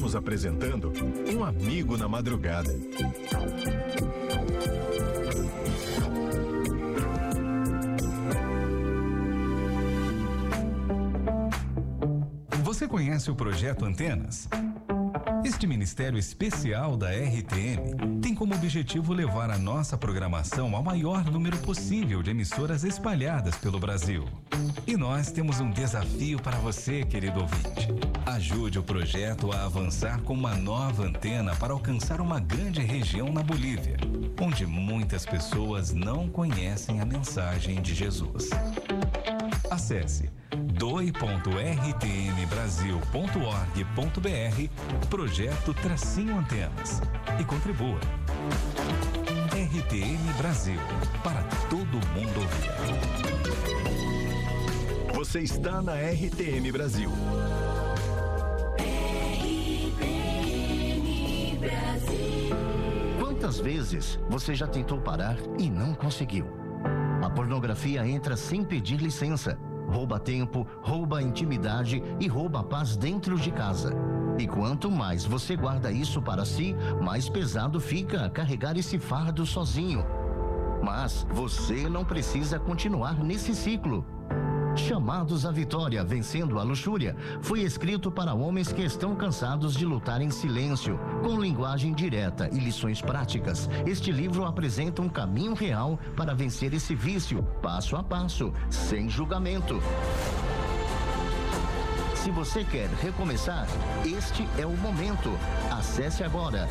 Estamos apresentando Um Amigo na Madrugada. Você conhece o Projeto Antenas? Este ministério especial da RTM tem como objetivo levar a nossa programação ao maior número possível de emissoras espalhadas pelo Brasil. E nós temos um desafio para você, querido ouvinte. Ajude o projeto a avançar com uma nova antena para alcançar uma grande região na Bolívia, onde muitas pessoas não conhecem a mensagem de Jesus. Acesse doi.rtmbrasil.org.br Projeto-Antenas e contribua. RTM Brasil, para todo mundo ouvir. Você está na RTM Brasil. RTM Brasil. Quantas vezes você já tentou parar e não conseguiu? A pornografia entra sem pedir licença. Rouba tempo, rouba intimidade e rouba a paz dentro de casa. E quanto mais você guarda isso para si, mais pesado fica carregar esse fardo sozinho. Mas você não precisa continuar nesse ciclo. Chamados à Vitória, Vencendo a Luxúria, foi escrito para homens que estão cansados de lutar em silêncio, com linguagem direta e lições práticas. Este livro apresenta um caminho real para vencer esse vício, passo a passo, sem julgamento. Se você quer recomeçar, este é o momento. Acesse agora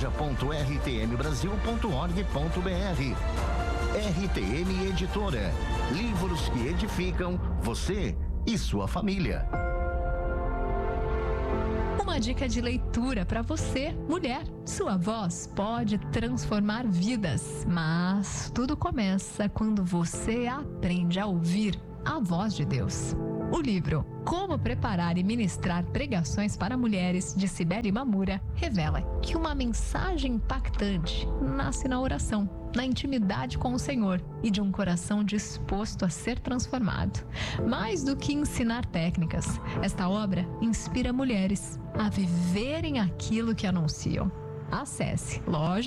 loja.rtmbrasil.org.br. RTM Editora. Livros que edificam você e sua família. Uma dica de leitura para você, mulher. Sua voz pode transformar vidas, mas tudo começa quando você aprende a ouvir a voz de Deus. O livro Como Preparar e Ministrar Pregações para Mulheres, de Cibele Mamura, revela que uma mensagem impactante nasce na oração, na intimidade com o Senhor e de um coração disposto a ser transformado. Mais do que ensinar técnicas, esta obra inspira mulheres a viverem aquilo que anunciam. Acesse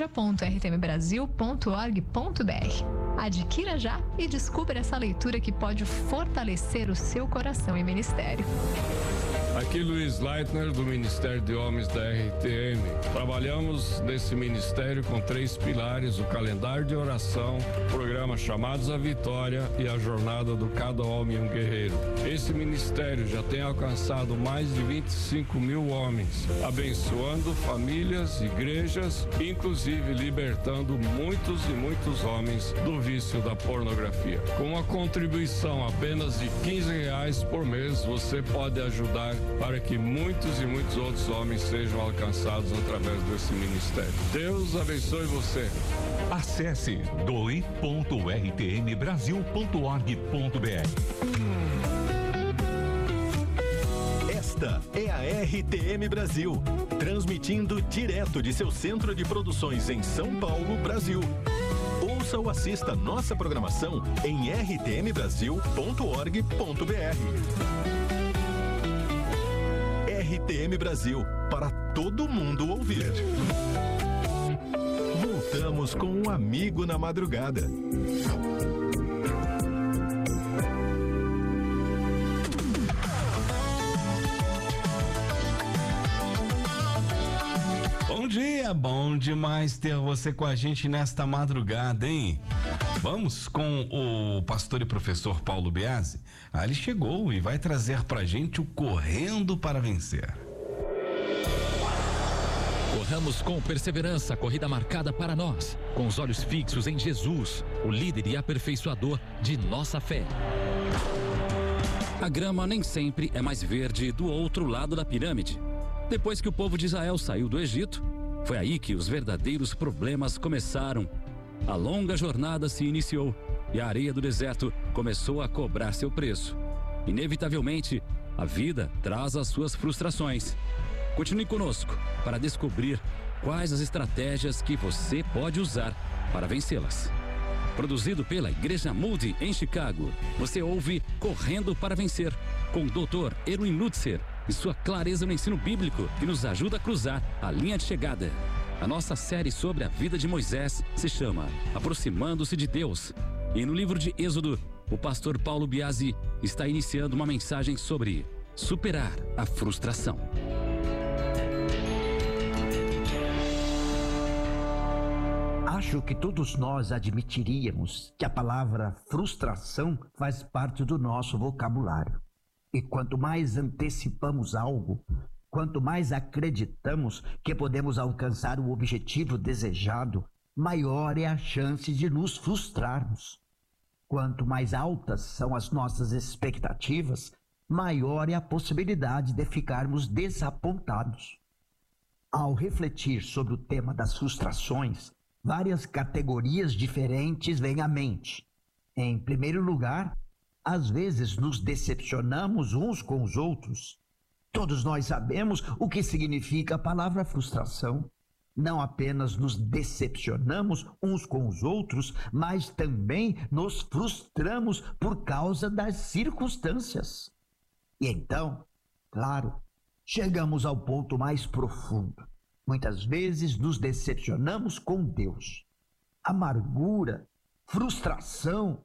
loja.rtmbrasil.org.br. Adquira já e descubra essa leitura que pode fortalecer o seu coração e ministério. Aqui Luiz Leitner, do Ministério de Homens da RTM. Trabalhamos nesse ministério com 3 pilares: o calendário de oração, o programa Chamados à Vitória e a jornada do Cada Homem um Guerreiro. Esse ministério já tem alcançado mais de 25 mil homens, abençoando famílias, igrejas, inclusive libertando muitos e muitos homens do vício da pornografia. Com uma contribuição apenas de R$15 por mês, você pode ajudar para que muitos e muitos outros homens sejam alcançados através desse ministério. Deus abençoe você. Acesse doi.rtmbrasil.org.br. Esta é a RTM Brasil, transmitindo direto de seu centro de produções em São Paulo, Brasil. Ouça ou assista nossa programação em rtmbrasil.org.br. RTM Brasil, para todo mundo ouvir. Voltamos com Um Amigo na Madrugada. Bom dia, bom demais ter você com a gente nesta madrugada, hein? Vamos com o pastor e professor Paulo Biasi. Ele chegou e vai trazer pra gente o Correndo para Vencer. Corramos com perseverança a corrida marcada para nós, com os olhos fixos em Jesus, o líder e aperfeiçoador de nossa fé. A grama nem sempre é mais verde do outro lado da pirâmide. Depois que o povo de Israel saiu do Egito, foi aí que os verdadeiros problemas começaram. A longa jornada se iniciou e a areia do deserto começou a cobrar seu preço. Inevitavelmente, a vida traz as suas frustrações. Continue conosco para descobrir quais as estratégias que você pode usar para vencê-las. Produzido pela Igreja Moody em Chicago, você ouve Correndo para Vencer, com o Dr. Erwin Lutzer e sua clareza no ensino bíblico, que nos ajuda a cruzar a linha de chegada. A nossa série sobre a vida de Moisés se chama Aproximando-se de Deus. E no livro de Êxodo, o pastor Paulo Biasi está iniciando uma mensagem sobre superar a frustração. Acho que todos nós admitiríamos que a palavra frustração faz parte do nosso vocabulário. E quanto mais antecipamos algo, quanto mais acreditamos que podemos alcançar o objetivo desejado, maior é a chance de nos frustrarmos. Quanto mais altas são as nossas expectativas, maior é a possibilidade de ficarmos desapontados. Ao refletir sobre o tema das frustrações, várias categorias diferentes vêm à mente. Em primeiro lugar, às vezes nos decepcionamos uns com os outros. Todos nós sabemos o que significa a palavra frustração. Não apenas nos decepcionamos uns com os outros, mas também nos frustramos por causa das circunstâncias. E então, claro, chegamos ao ponto mais profundo. Muitas vezes nos decepcionamos com Deus. Amargura, frustração.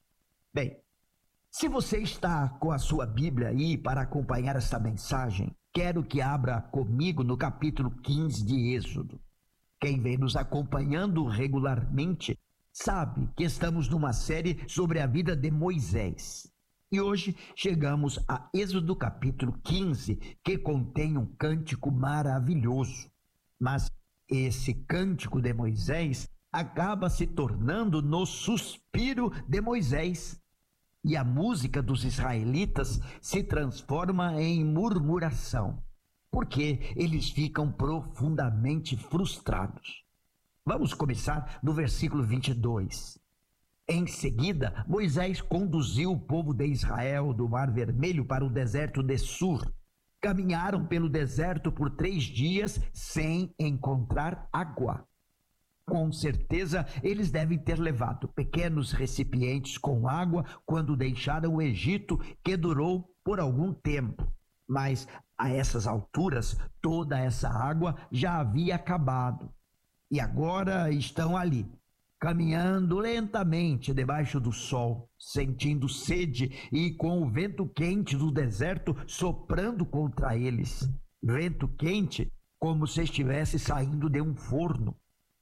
Bem, se você está com a sua Bíblia aí para acompanhar essa mensagem, quero que abra comigo no capítulo 15 de Êxodo. Quem vem nos acompanhando regularmente sabe que estamos numa série sobre a vida de Moisés. E hoje chegamos a Êxodo capítulo 15, que contém um cântico maravilhoso. Mas esse cântico de Moisés acaba se tornando no suspiro de Moisés. E a música dos israelitas se transforma em murmuração, porque eles ficam profundamente frustrados. Vamos começar no versículo 22. Em seguida, Moisés conduziu o povo de Israel do Mar Vermelho para o deserto de Sur. Caminharam pelo deserto por 3 dias sem encontrar água. Com certeza, eles devem ter levado pequenos recipientes com água quando deixaram o Egito, que durou por algum tempo. Mas, a essas alturas, toda essa água já havia acabado. E agora estão ali, caminhando lentamente debaixo do sol, sentindo sede e com o vento quente do deserto soprando contra eles. Vento quente como se estivesse saindo de um forno.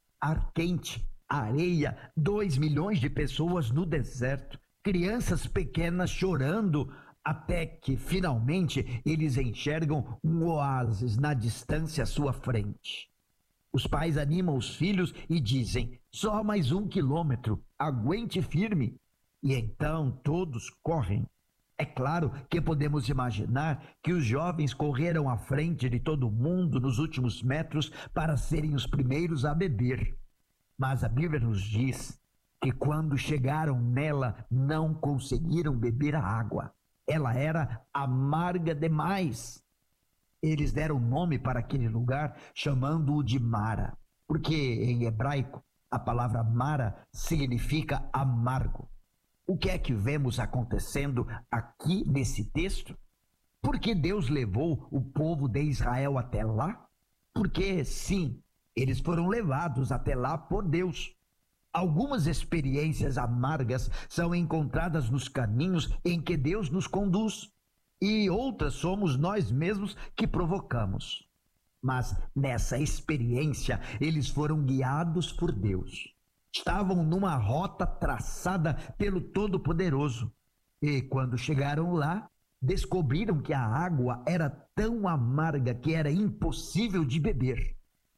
Ar quente, areia, 2 milhões de pessoas no deserto, crianças pequenas chorando, até que finalmente eles enxergam um oásis na distância à sua frente. Os pais animam os filhos e dizem: só mais 1 quilômetro, aguente firme. E então todos correm. É claro que podemos imaginar que os jovens correram à frente de todo mundo nos últimos metros para serem os primeiros a beber. Mas a Bíblia nos diz que quando chegaram nela não conseguiram beber a água. Ela era amarga demais. Eles deram nome para aquele lugar chamando-o de Mara, porque em hebraico a palavra Mara significa amargo. O que é que vemos acontecendo aqui nesse texto? Por que Deus levou o povo de Israel até lá? Porque, sim, eles foram levados até lá por Deus. Algumas experiências amargas são encontradas nos caminhos em que Deus nos conduz, e outras somos nós mesmos que provocamos. Mas nessa experiência, eles foram guiados por Deus. Estavam numa rota traçada pelo Todo-Poderoso. E quando chegaram lá, descobriram que a água era tão amarga que era impossível de beber.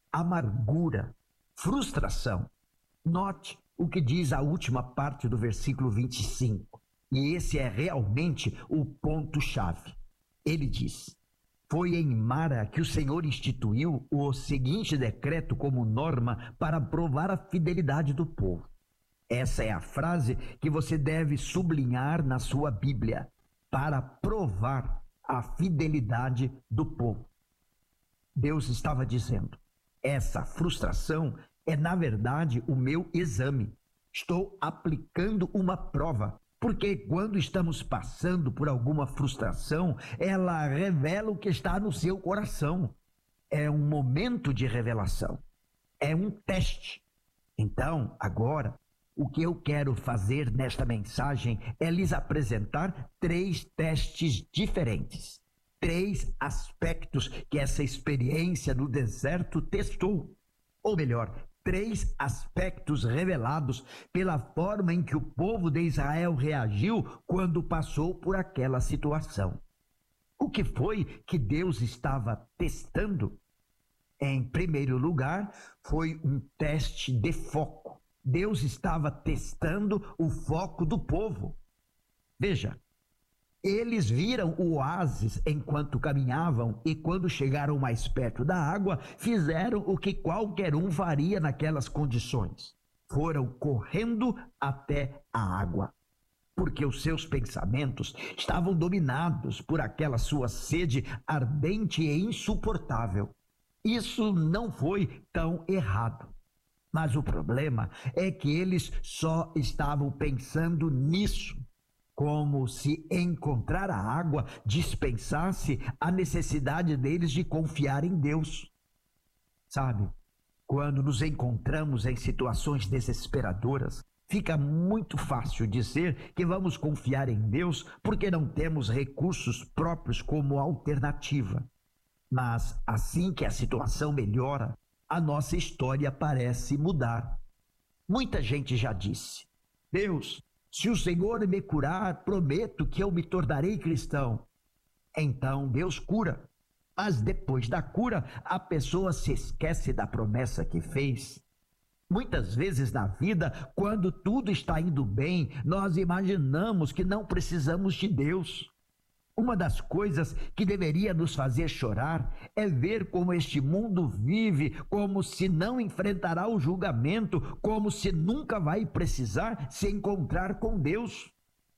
Amargura, frustração. Note o que diz a última parte do versículo 25. E esse é realmente o ponto-chave. Ele diz: foi em Mara que o Senhor instituiu o seguinte decreto como norma para provar a fidelidade do povo. Essa é a frase que você deve sublinhar na sua Bíblia, para provar a fidelidade do povo. Deus estava dizendo: essa frustração é, na verdade, o meu exame. Estou aplicando uma prova. Porque quando estamos passando por alguma frustração, ela revela o que está no seu coração. É um momento de revelação. É um teste. Então, agora, o que eu quero fazer nesta mensagem é lhes apresentar 3 testes diferentes. 3 aspectos que essa experiência no deserto testou. Ou melhor, 3 aspectos revelados pela forma em que o povo de Israel reagiu quando passou por aquela situação. O que foi que Deus estava testando? Em primeiro lugar, foi um teste de foco. Deus estava testando o foco do povo. Veja, eles viram o oásis enquanto caminhavam e quando chegaram mais perto da água, fizeram o que qualquer um faria naquelas condições. Foram correndo até a água, porque os seus pensamentos estavam dominados por aquela sua sede ardente e insuportável. Isso não foi tão errado. Mas o problema é que eles só estavam pensando nisso, como se encontrar a água dispensasse a necessidade deles de confiar em Deus. Sabe, quando nos encontramos em situações desesperadoras, fica muito fácil dizer que vamos confiar em Deus porque não temos recursos próprios como alternativa. Mas assim que a situação melhora, a nossa história parece mudar. Muita gente já disse: Deus, se o Senhor me curar, prometo que eu me tornarei cristão. Então Deus cura. Mas depois da cura, a pessoa se esquece da promessa que fez. Muitas vezes na vida, quando tudo está indo bem, nós imaginamos que não precisamos de Deus. Uma das coisas que deveria nos fazer chorar é ver como este mundo vive, como se não enfrentará o julgamento, como se nunca vai precisar se encontrar com Deus.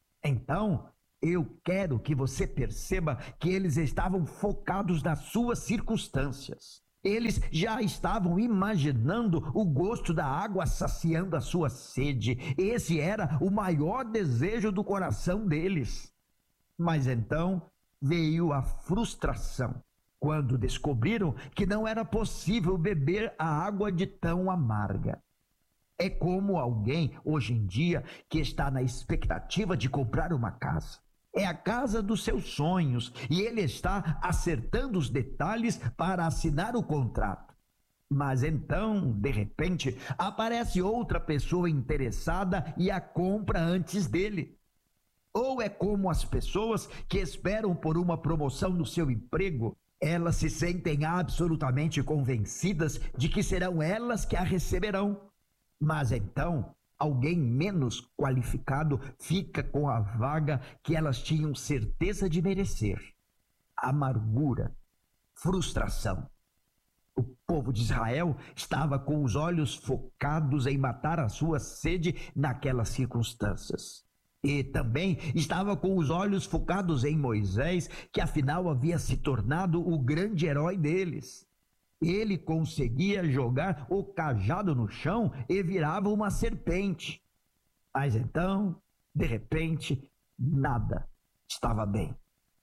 Então, eu quero que você perceba que eles estavam focados nas suas circunstâncias. Eles já estavam imaginando o gosto da água saciando a sua sede. Esse era o maior desejo do coração deles. Mas então veio a frustração, quando descobriram que não era possível beber a água de tão amarga. É como alguém, hoje em dia, que está na expectativa de comprar uma casa. É a casa dos seus sonhos e ele está acertando os detalhes para assinar o contrato. Mas então, de repente, aparece outra pessoa interessada e a compra antes dele. Ou é como as pessoas que esperam por uma promoção no seu emprego, elas se sentem absolutamente convencidas de que serão elas que a receberão. Mas então, alguém menos qualificado fica com a vaga que elas tinham certeza de merecer. Amargura, frustração. O povo de Israel estava com os olhos focados em matar a sua sede naquelas circunstâncias. E também estava com os olhos focados em Moisés, que afinal havia se tornado o grande herói deles. Ele conseguia jogar o cajado no chão e virava uma serpente. Mas então, de repente, nada estava bem.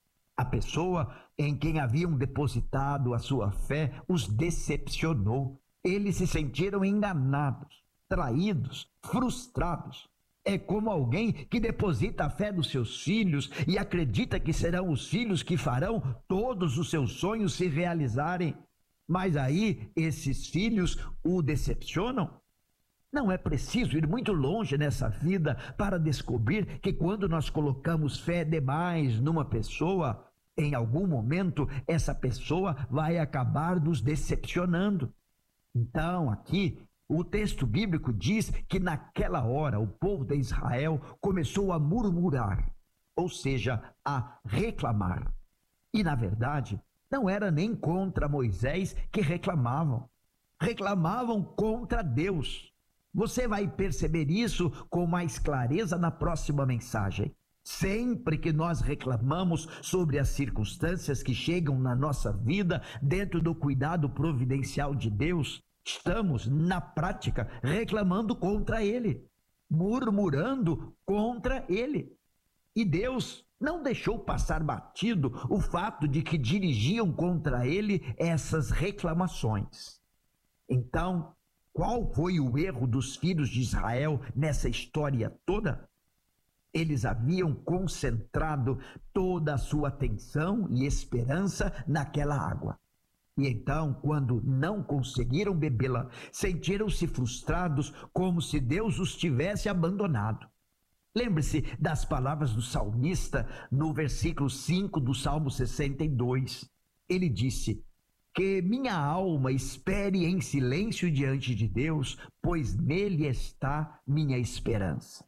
A pessoa em quem haviam depositado a sua fé os decepcionou. Eles se sentiram enganados, traídos, frustrados. É como alguém que deposita a fé nos seus filhos e acredita que serão os filhos que farão todos os seus sonhos se realizarem. Mas aí esses filhos o decepcionam. Não é preciso ir muito longe nessa vida para descobrir que quando nós colocamos fé demais numa pessoa, em algum momento essa pessoa vai acabar nos decepcionando. Então aqui, o texto bíblico diz que naquela hora o povo de Israel começou a murmurar, ou seja, a reclamar. E na verdade, não era nem contra Moisés que reclamavam. Reclamavam contra Deus. Você vai perceber isso com mais clareza na próxima mensagem. Sempre que nós reclamamos sobre as circunstâncias que chegam na nossa vida dentro do cuidado providencial de Deus, estamos, na prática, reclamando contra Ele. murmurando contra ele. E Deus não deixou passar batido o fato de que dirigiam contra ele essas reclamações. Então, qual foi o erro dos filhos de Israel nessa história toda? Eles haviam concentrado toda a sua atenção e esperança naquela água. E então, quando não conseguiram bebê-la, sentiram-se frustrados, como se Deus os tivesse abandonado. Lembre-se das palavras do salmista no versículo 5 do Salmo 62. Ele disse: que minha alma espere em silêncio diante de Deus, pois nele está minha esperança.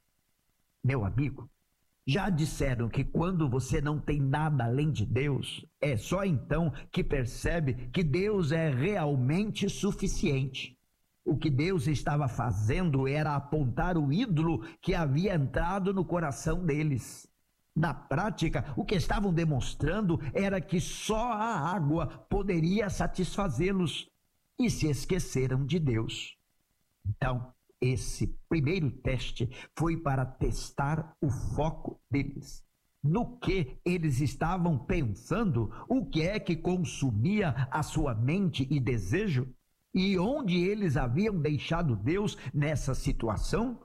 Meu amigo, já disseram que quando você não tem nada além de Deus, é só então que percebe que Deus é realmente suficiente. O que Deus estava fazendo era apontar o ídolo que havia entrado no coração deles. Na prática, o que estavam demonstrando era que só a água poderia satisfazê-los e se esqueceram de Deus. Então, esse primeiro teste foi para testar o foco deles. No que eles estavam pensando, o que é que consumia a sua mente e desejo, e onde eles haviam deixado Deus nessa situação.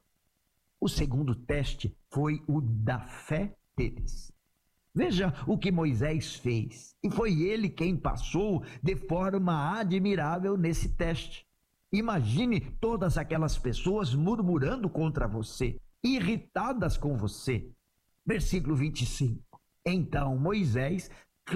O segundo teste foi o da fé deles. Veja o que Moisés fez, e foi ele quem passou de forma admirável nesse teste. Imagine todas aquelas pessoas murmurando contra você, irritadas com você. Versículo 25. Então Moisés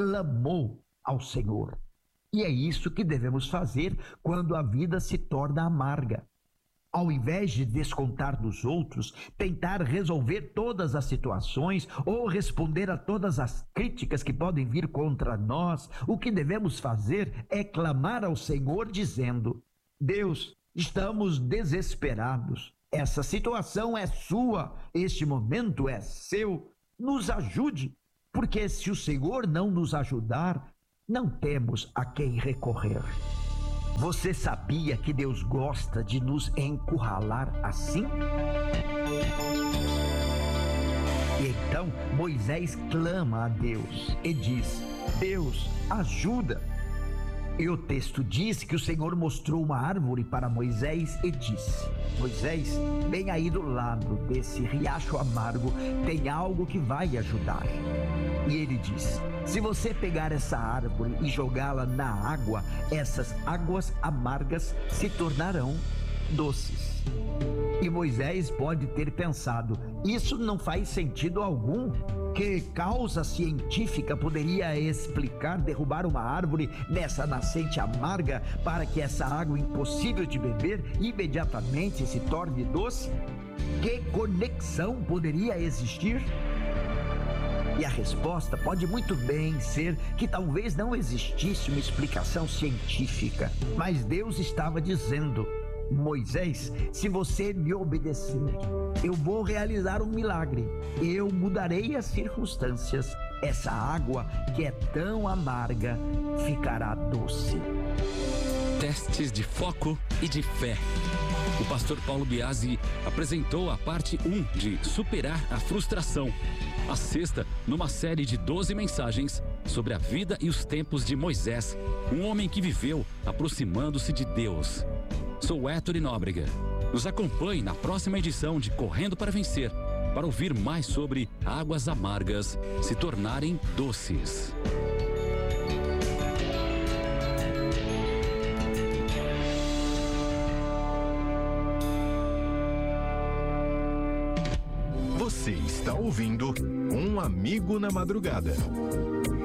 clamou ao Senhor. E é isso que devemos fazer quando a vida se torna amarga. Ao invés de descontar dos outros, tentar resolver todas as situações ou responder a todas as críticas que podem vir contra nós, o que devemos fazer é clamar ao Senhor dizendo: Deus, estamos desesperados. Essa situação é sua, este momento é seu. Nos ajude, porque se o Senhor não nos ajudar, não temos a quem recorrer. Você sabia que Deus gosta de nos encurralar assim? E então Moisés clama a Deus e diz: Deus, ajuda. E o texto diz que o Senhor mostrou uma árvore para Moisés e disse: Moisés, bem aí do lado desse riacho amargo tem algo que vai ajudar. E ele diz: se você pegar essa árvore e jogá-la na água, essas águas amargas se tornarão doces. E Moisés pode ter pensado: isso não faz sentido algum. Que causa científica poderia explicar derrubar uma árvore nessa nascente amarga para que essa água impossível de beber imediatamente se torne doce? Que conexão poderia existir? E a resposta pode muito bem ser que talvez não existisse uma explicação científica, mas Deus estava dizendo: Moisés, se você me obedecer, eu vou realizar um milagre. Eu mudarei as circunstâncias. Essa água que é tão amarga ficará doce. Testes de foco e de fé. O pastor Paulo Biasi apresentou a parte 1 de Superar a Frustração, a sexta numa série de 12 mensagens sobre a vida e os tempos de Moisés, um homem que viveu aproximando-se de Deus. Sou Héctor Nóbrega. Nos acompanhe na próxima edição de Correndo para Vencer, para ouvir mais sobre águas amargas se tornarem doces. Você está ouvindo Um Amigo na Madrugada.